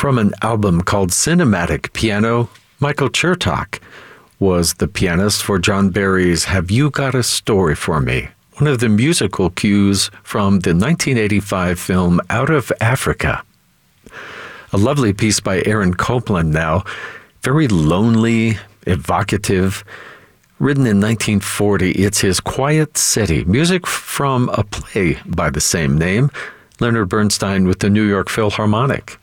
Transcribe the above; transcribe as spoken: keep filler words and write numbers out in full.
From an album called Cinematic Piano, Michael Chertok was the pianist for John Barry's Have You Got a Story for Me, one of the musical cues from the nineteen eighty-five film Out of Africa. A lovely piece by Aaron Copland now, very lonely, evocative. Written in nineteen forty, it's his Quiet City, music from a play by the same name, Leonard Bernstein with the New York Philharmonic.